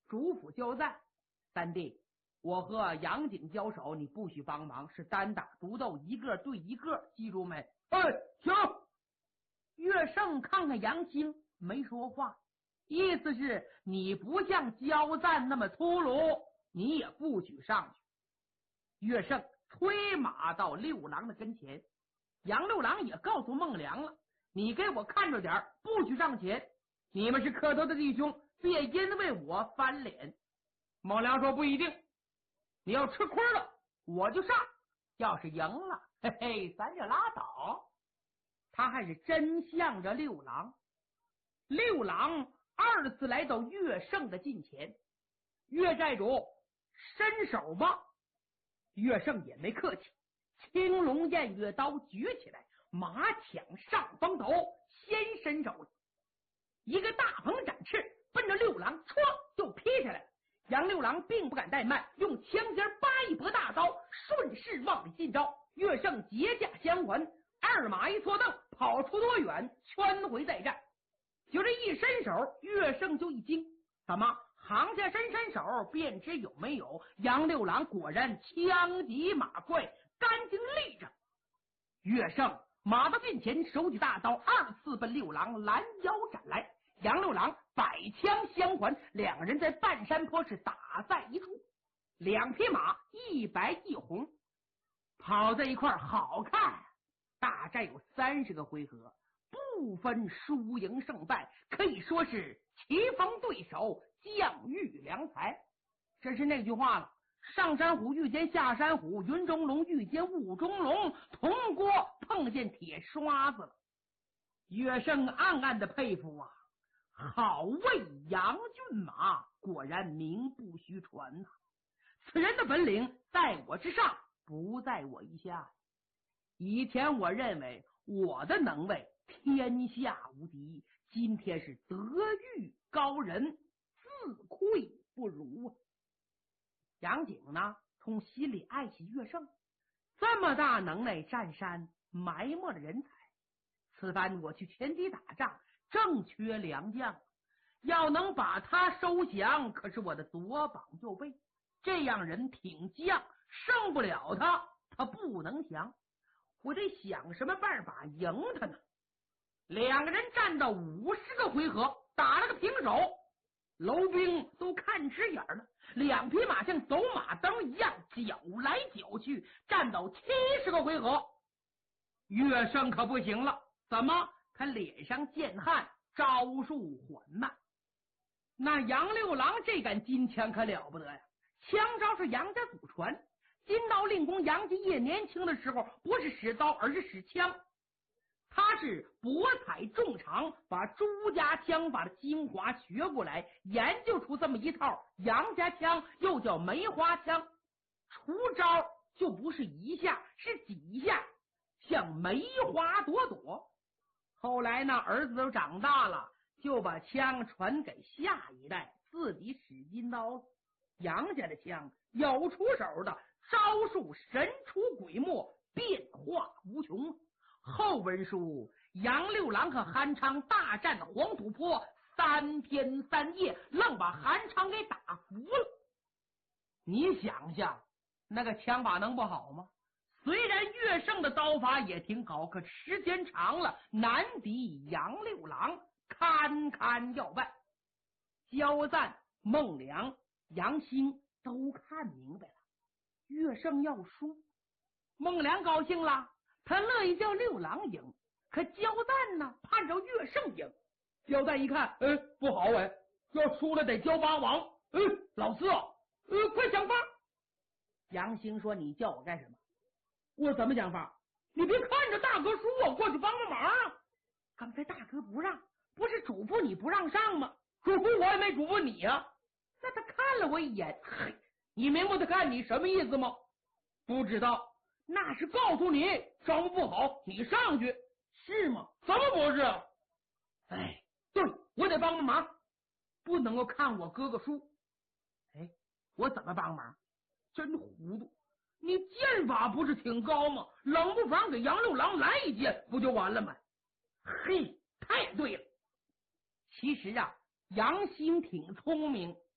主府交战。三弟，我和杨景交手，你不许帮忙，是单打独斗，一个对一个，记住没？行。岳胜看看杨兴，没说话，意思是你不像交战那么粗鲁，你也不许上去。岳胜催马到六郎的跟前，杨六郎也告诉孟良了，你给我看着点，不许上前，你们是磕头的弟兄，别因为我翻脸。孟良说不一定，你要吃亏了我就上，要是赢了嘿嘿咱就拉倒。他还是真向着六郎。六郎二次来到岳胜的近前，岳寨主伸手吧。岳胜也没客气，青龙偃月刀举起来，马抢上风头，先伸手，一个大鹏展翅，奔着六郎唰就劈下来。杨六郎并不敢怠慢，用枪尖扒一拨大刀，顺势往里进招。岳胜结架相还，二马一错蹬，跑出多远，圈回再战。就这一伸手，岳胜就一惊，怎么行家伸手便知有没有？杨六郎果然枪急马快，干净立着。岳胜马到近前，手举大刀，二次奔六郎拦腰斩来。杨六郎百枪相还，两人在半山坡是打在一处，两匹马一白一红，跑在一块好看。大战有30个回合，不分输赢胜败，可以说是棋逢对手，将遇良才。这是那句话了，上山虎遇见下山虎，云中龙遇见雾中龙，铜锅碰见铁刷子了。岳胜暗暗的佩服啊，好为杨骏马，果然名不虚传呐。此人的本领在我之上，不在我以下。以前我认为我的能为天下无敌，今天是德育高人，自愧不如啊。杨景呢，从心里爱惜岳胜，这么大能耐，占山埋没了人才。此番我去前敌打仗，正缺良将，要能把他收降，可是我的左膀右臂。这样人挺将，胜不了他，他不能降。我得想什么办法赢他呢？两个人战到50个回合，打了个平手，楼兵都看直眼了。两匹马像走马灯一样搅来搅去，战到70个回合。岳胜可不行了，怎么？他脸上见汗，招数缓慢。那杨六郎这杆金枪可了不得呀，枪招是杨家祖传。金刀令公杨继业年轻的时候，不是使刀，而是使枪。他是博采众长，把朱家枪法的精华学过来，研究出这么一套杨家枪，又叫梅花枪。出招就不是一下，是几下，像梅花朵朵。后来呢，儿子都长大了，就把枪传给下一代，自己使金刀了。杨家的枪有出手的，招数神出鬼没，变化无穷。后文书杨六郎和韩昌大战黄土坡，3天3夜，愣把韩昌给打服了。你想想，那个枪法能不好吗？虽然岳胜的刀法也挺好，可时间长了难敌杨六郎，堪堪要败。交战孟良、杨兴都看明白了，岳胜要输。孟良高兴了，他乐意叫六郎赢，可焦赞呢盼着岳胜赢。焦赞一看，不好要输了得交八王。老四快想法。杨兴说，你叫我干什么？我怎么想法？你别看着大哥输，我过去帮帮忙啊。刚才大哥不让，不是嘱咐你不让上吗？嘱咐我也没嘱咐你啊。那他看了我一眼，嘿，你明白他看你什么意思吗？不知道。那是告诉你招不好，你上去。是吗？怎么不是？对，我得帮忙，不能够看我哥哥输。我怎么帮忙？真糊涂。你剑法不是挺高吗？冷不防给杨六郎来一剑，不就完了吗？嘿，太对了。其实啊，杨兴挺聪明，